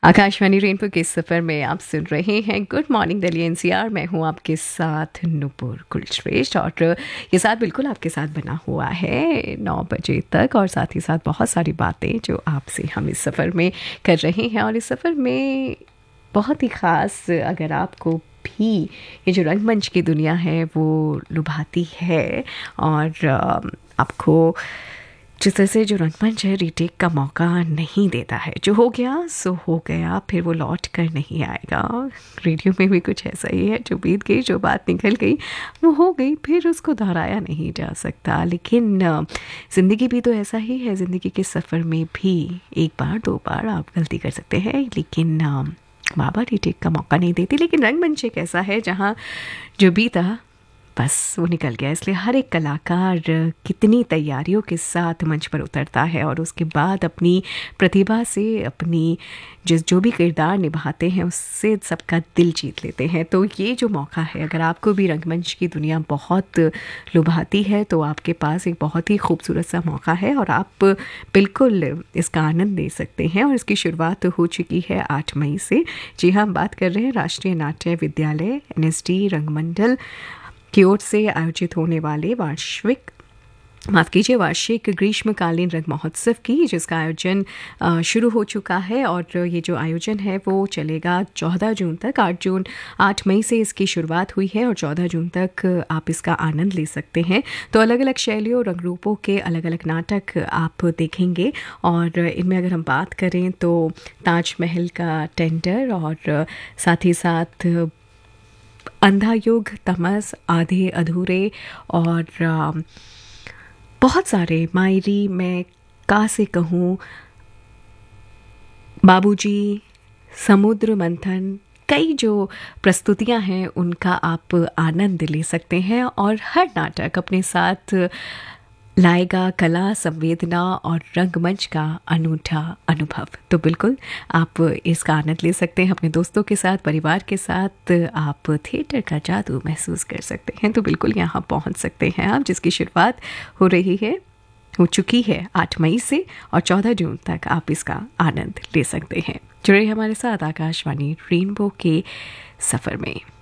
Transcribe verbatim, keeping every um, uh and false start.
Akashvani rainbow के सफ़र में आप सुन रहे हैं गुड मॉर्निंग दिल्ली एनसीआर। मैं हूं आपके साथ नुपुर कुलश्रेष्ठ और ये साथ बिल्कुल आपके साथ बना हुआ है नौ बजे तक, और साथ ही साथ बहुत सारी बातें जो आपसे हम इस सफ़र में कर रहे हैं। और इस सफ़र में बहुत ही ख़ास, अगर आपको भी ये जो रंगमंच की दुनिया है वो लुभाती है और आपको जिस तरह से जो रंगमंच है रीटेक का मौका नहीं देता है, जो हो गया सो हो गया, फिर वो लौट कर नहीं आएगा। रेडियो में भी कुछ ऐसा ही है, जो बीत गई, जो बात निकल गई वो हो गई, फिर उसको दोहराया नहीं जा सकता। लेकिन ज़िंदगी भी तो ऐसा ही है, ज़िंदगी के सफ़र में भी एक बार दो बार आप गलती कर सकते हैं, लेकिन बाबा रीटेक का मौका नहीं देती। लेकिन रंगमंच एक ऐसा है जहाँ जो बीता बस वो निकल गया। इसलिए हर एक कलाकार कितनी तैयारियों के साथ मंच पर उतरता है और उसके बाद अपनी प्रतिभा से अपनी जिस जो भी किरदार निभाते हैं उससे सबका दिल जीत लेते हैं। तो ये जो मौका है, अगर आपको भी रंगमंच की दुनिया बहुत लुभाती है तो आपके पास एक बहुत ही खूबसूरत सा मौका है और आप बिल्कुल इसका आनंद ले सकते हैं। और इसकी शुरुआत हो चुकी है आठ मई से। जी हाँ, हम बात कर रहे हैं राष्ट्रीय नाट्य विद्यालय एन एस डी रंगमंडल की ओर से आयोजित होने वाले वार्षिक माफ़ कीजिए वार्षिक ग्रीष्मकालीन रंग महोत्सव की, जिसका आयोजन शुरू हो चुका है। और ये जो आयोजन है वो चलेगा चौदह जून तक। आठ जून आठ मई से इसकी शुरुआत हुई है और चौदह जून तक आप इसका आनंद ले सकते हैं। तो अलग अलग शैलियों रंग रूपों के अलग अलग नाटक आप देखेंगे। और इनमें अगर हम बात करें तो ताजमहल का टेंडर और साथ ही साथ अंधा युग, तमस, आधे अधूरे और बहुत सारे, मायरी, मैं का से कहूँ, बाबूजी, समुद्र मंथन, कई जो प्रस्तुतियां हैं उनका आप आनंद ले सकते हैं। और हर नाटक अपने साथ लाएगा कला, संवेदना और रंगमंच का अनूठा अनुभव। तो बिल्कुल आप इसका आनंद ले सकते हैं अपने दोस्तों के साथ, परिवार के साथ। आप थिएटर का जादू महसूस कर सकते हैं। तो बिल्कुल यहाँ पहुँच सकते हैं आप, जिसकी शुरुआत हो रही है हो चुकी है आठ मई से और चौदह जून तक आप इसका आनंद ले सकते हैं। जुड़े हमारे साथ आकाशवाणी रेनबो के सफ़र में।